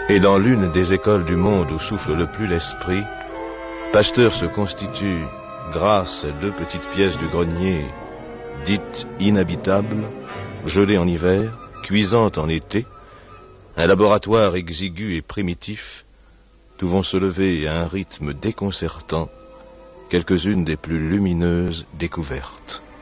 Et dans l'une des écoles du monde où souffle le plus l'esprit, Pasteur se constitue, grâce à 2 petites pièces de grenier dites inhabitables, gelées en hiver, cuisantes en été, un laboratoire exigu et primitif, d'où vont se lever à un rythme déconcertant quelques-unes des plus lumineuses découvertes.